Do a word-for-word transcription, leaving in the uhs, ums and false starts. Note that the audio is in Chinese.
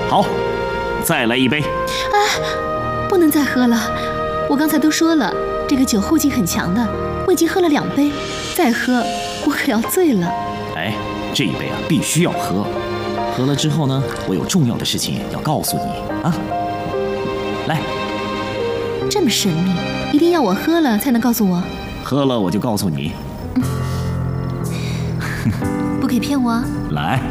好，再来一杯。 啊，不能再喝了，我刚才都说了，这个酒后劲很强的，我已经喝了两杯，再喝我可要醉了。 哎，这一杯啊，必须要喝。喝了之后呢，我有重要的事情要告诉你啊。来， 这么神秘，一定要我喝了才能告诉我？ 喝了我就告诉你。 不可以骗我啊。 来。